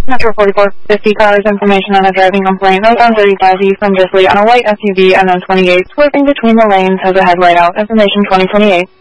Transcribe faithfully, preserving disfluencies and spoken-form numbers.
Metro forty-four fifty cars, information on a driving complaint. Northbound thirty-five east from Drisley on a white S U V, unknown twenty-eight, swerving between the lanes, has a headlight out. Information twenty twenty-eight.